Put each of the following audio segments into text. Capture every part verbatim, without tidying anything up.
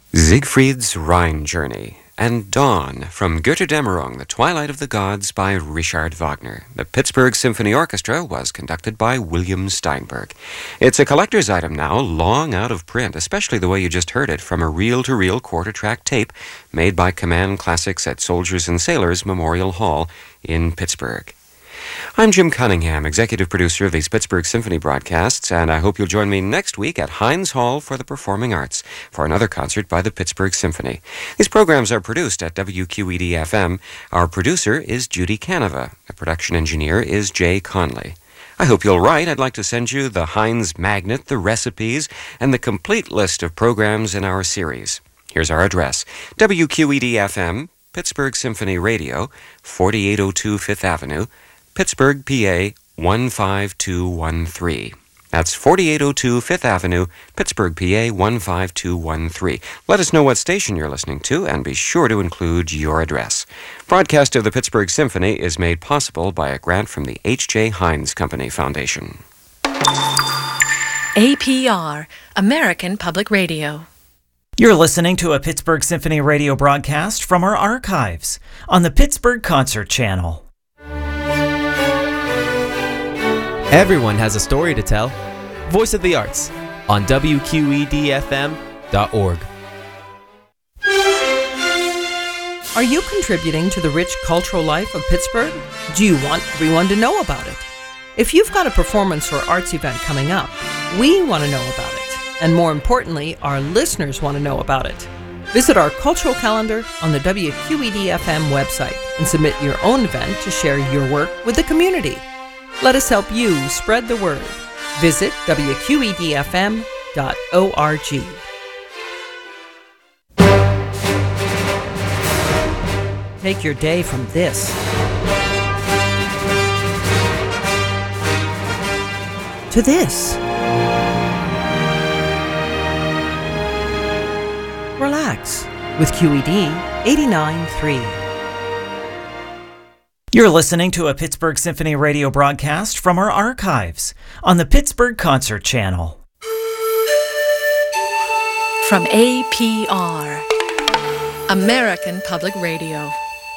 Siegfried's Rhine Journey and Dawn from Götterdämmerung, The Twilight of the Gods by Richard Wagner. The Pittsburgh Symphony Orchestra was conducted by William Steinberg. It's a collector's item now, long out of print, especially the way you just heard it from a reel-to-reel quarter-track tape made by Command Classics at Soldiers and Sailors Memorial Hall in Pittsburgh. I'm Jim Cunningham, executive producer of these Pittsburgh Symphony broadcasts, and I hope you'll join me next week at Heinz Hall for the Performing Arts for another concert by the Pittsburgh Symphony. These programs are produced at W Q E D F M. Our producer is Judy Canova. The production engineer is Jay Conley. I hope you'll write. I'd like to send you the Heinz magnet, the recipes, and the complete list of programs in our series. Here's our address. W Q E D F M, Pittsburgh Symphony Radio, forty-eight oh two Fifth Avenue, Pittsburgh, P A one five two one three. That's forty-eight oh two Fifth Avenue, Pittsburgh, P A one five two one three. Let us know what station you're listening to and be sure to include your address. Broadcast of the Pittsburgh Symphony is made possible by a grant from the H J Heinz Company Foundation. A P R, American Public Radio. You're listening to a Pittsburgh Symphony radio broadcast from our archives on the Pittsburgh Concert Channel. Everyone has a story to tell. Voice of the Arts on W Q E D F M dot org. Are you contributing to the rich cultural life of Pittsburgh? Do you want everyone to know about it? If you've got a performance or arts event coming up, we want to know about it. And more importantly, our listeners want to know about it. Visit our cultural calendar on the W Q E D F M website and submit your own event to share your work with the community. Let us help you spread the word. Visit W Q E D F M dot org. Take your day from this to this. Relax with Q E D eighty-nine point three. You're listening to a Pittsburgh Symphony radio broadcast from our archives on the Pittsburgh Concert Channel. From A P R, American Public Radio.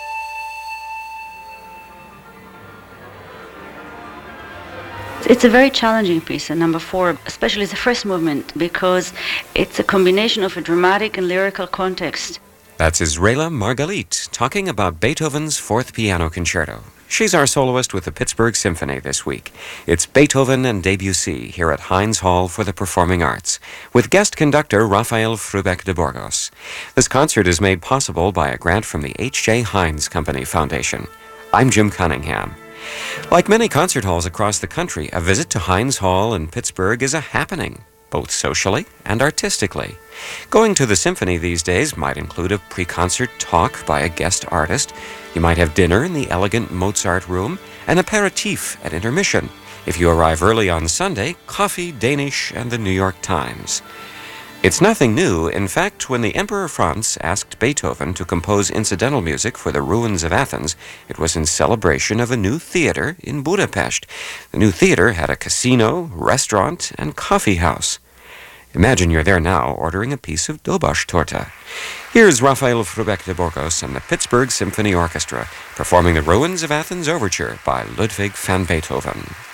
It's a very challenging piece, and number four, especially the first movement, because it's a combination of a dramatic and lyrical context. That's Israela Margalit talking about Beethoven's Fourth Piano Concerto. She's our soloist with the Pittsburgh Symphony this week. It's Beethoven and Debussy here at Heinz Hall for the Performing Arts, with guest conductor Rafael Frubeck de Burgos. This concert is made possible by a grant from the H J Heinz Company Foundation. I'm Jim Cunningham. Like many concert halls across the country, a visit to Heinz Hall in Pittsburgh is a happening, both socially and artistically. Going to the symphony these days might include a pre-concert talk by a guest artist. You might have dinner in the elegant Mozart room, an aperitif at intermission. If you arrive early on Sunday, coffee, Danish, and the New York Times. It's nothing new. In fact, when the Emperor Franz asked Beethoven to compose incidental music for the ruins of Athens, it was in celebration of a new theater in Budapest. The new theater had a casino, restaurant, and coffee house. Imagine you're there now ordering a piece of Dobosh-Torte. Here's Rafael Frubeck de Burgos and the Pittsburgh Symphony Orchestra performing the Ruins of Athens Overture by Ludwig van Beethoven.